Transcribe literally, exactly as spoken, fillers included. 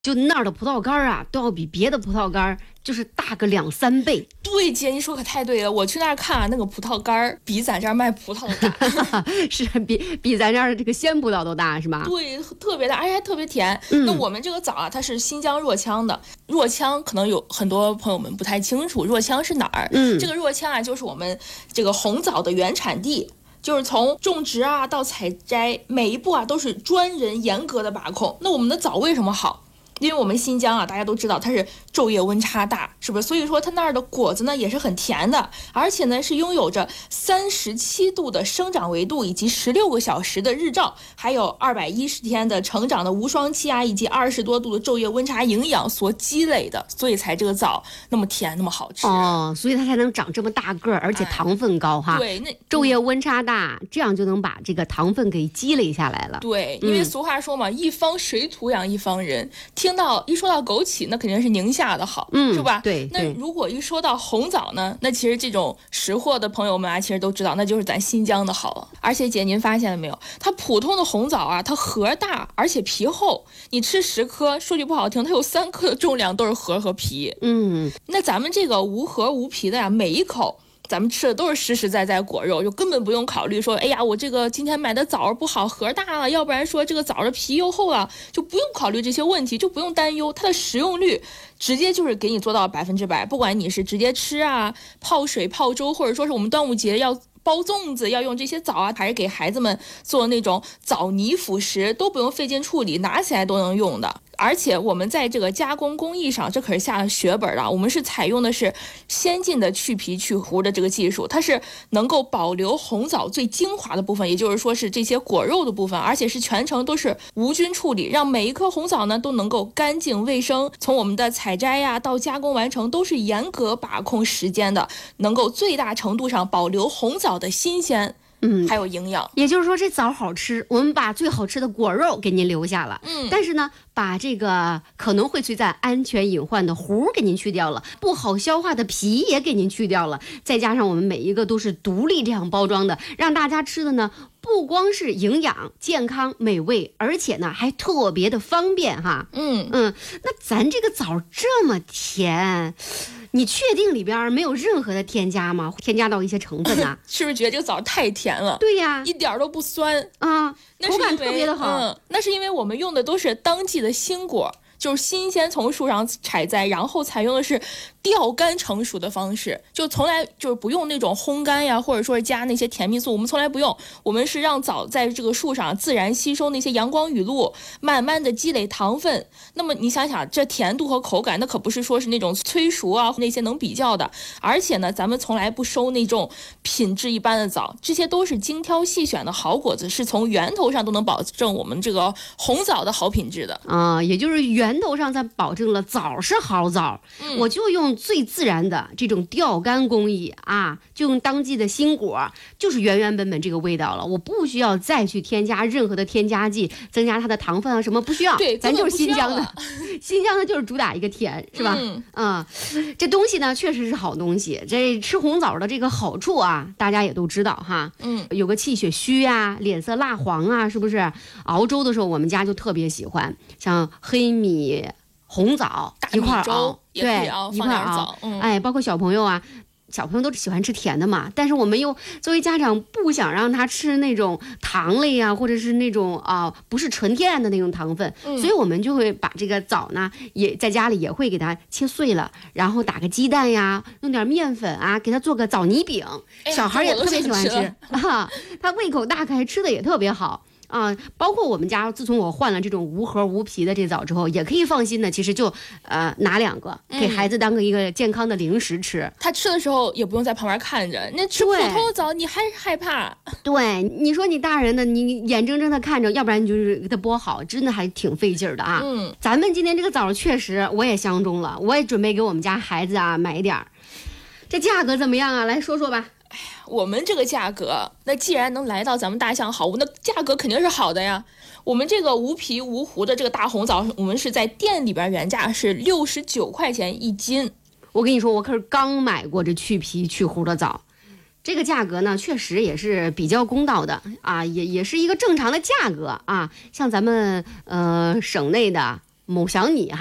就那儿的葡萄干啊，都要比别的葡萄干就是大个两三倍。 对，姐，你说可太对了。我去那儿看啊，那个葡萄干比咱这儿卖葡萄大， 是比比咱这儿这个鲜葡萄都大，是吧？ 对，特别大，而且还特别甜。 嗯、 那我们这个枣啊，它是新疆若羌的。若羌可能有很多朋友们不太清楚，若羌是哪儿？ 嗯， 这个若羌啊，就是我们这个红枣的原产地。就是从种植啊到采摘，每一步啊都是专人严格的把控。那我们的枣为什么好？因为我们新疆啊，大家都知道它是昼夜温差大，是不是？所以说它那儿的果子呢也是很甜的，而且呢是拥有着三十七度的生长维度，以及十六个小时的日照，还有二百一十天的成长的无霜期啊，以及二十多度的昼夜温差营养所积累的，所以才这个枣那么甜，那么好吃哦，所以它才能长这么大个儿，而且糖分高哈。 哎、对，那昼夜温差大，这样就能把这个糖分给积累下来了。 对，因为俗话说嘛，嗯、一方水土养一方人。听到一说到枸杞，那肯定是宁夏的好， 嗯， 是吧？ 对。 那如果一说到红枣呢，那其实这种识货的朋友们啊，其实都知道，那就是咱新疆的好。而且姐，您发现了没有？它普通的红枣啊，它核大，而且皮厚。你吃十颗，说句不好听，它有三颗的重量都是核和皮。 嗯， 那咱们这个无核无皮的呀，每一口。咱们吃的都是实实在在果肉，就根本不用考虑说，哎呀，我这个今天买的枣不好，核大了，要不然说这个枣的皮又厚了，就不用考虑这些问题，就不用担忧它的食用率，直接就是给你做到百分之百。不管你是直接吃啊、泡水、泡粥，或者说是我们端午节要包粽子要用这些枣啊，还是给孩子们做那种枣泥辅食，都不用费劲处理，拿起来都能用的。而且我们在这个加工工艺上，这可是下了血本了。我们是采用的是先进的去皮去核的这个技术，它是能够保留红枣最精华的部分，也就是说是这些果肉的部分，而且是全程都是无菌处理，让每一颗红枣呢都能够干净卫生。从我们的采摘呀、啊、到加工完成，都是严格把控时间的，能够最大程度上保留红枣的新鲜。嗯，还有营养， 也就是说这枣好吃，我们把最好吃的果肉给您留下了， 嗯， 但是呢，把这个可能会存在安全隐患的核给您去掉了，不好消化的皮也给您去掉了，再加上我们每一个都是独立这样包装的，让大家吃的呢不光是营养、健康、美味，而且呢还特别的方便哈。 嗯嗯，那咱这个枣这么甜。你确定里边没有任何的添加吗？添加到一些成分啊？ 是不是觉得这个枣太甜了？ 对呀， 一点都不酸啊， 那口感特别的好。 嗯，那是因为我们用的都是当季的新果，就是新鲜从树上采摘，然后采用的是吊干成熟的方式，就从来就是不用那种烘干呀，或者说是加那些甜蜜素，我们从来不用，我们是让枣在这个树上自然吸收那些阳光雨露，慢慢的积累糖分。那么你想想，这甜度和口感，那可不是说是那种催熟啊那些能比较的。而且呢，咱们从来不收那种品质一般的枣，这些都是精挑细选的好果子，是从源头上都能保证我们这个红枣的好品质的啊，也就是源头上咱保证了枣是好枣， 嗯、 我就用最自然的这种吊干工艺啊，就用当季的新果，就是原原本本这个味道了，我不需要再去添加任何的添加剂，增加它的糖分啊什么不需要， 对， 咱就是新疆的，新疆的就是主打一个甜，是吧？ 嗯， 啊，这东西呢确实是好东西，这吃红枣的这个好处啊，大家也都知道哈， 嗯， 有个气血虚啊，脸色蜡黄啊，是不是？熬粥的时候我们家就特别喜欢，像黑米、红枣一块熬，对，一块熬， 嗯， 哎，包括小朋友啊。小朋友都喜欢吃甜的嘛，但是我们又作为家长不想让他吃那种糖类啊，或者是那种啊、呃、不是纯天然的那种糖分、嗯，所以我们就会把这个枣呢也在家里也会给它切碎了，然后打个鸡蛋呀，弄点面粉啊，给他做个枣泥饼， 哎、 小孩也特别喜欢吃啊，他胃口大开，吃的也特别好。啊，包括我们家，自从我换了这种无核无皮的这枣之后，也可以放心的。其实就呃拿两个给孩子当个一个健康的零食吃。 嗯、他吃的时候也不用在旁边看着，那吃普通的枣你还害怕。 对，你说你大人的，你眼睁睁的看着，要不然你就是给他剥好，真的还挺费劲儿的啊。 嗯， 咱们今天这个枣确实我也相中了，我也准备给我们家孩子啊买点儿。这价格怎么样啊？来说说吧。 哎呀，我们这个价格，那既然能来到咱们大象好物，那价格肯定是好的呀。我们这个无皮无核的这个大红枣，我们是在店里边原价是六十九块钱一斤。 我跟你说，我可是刚买过这去皮去核的枣，这个价格呢，确实也是比较公道的啊，也也是一个正常的价格啊。像咱们呃省内的某小米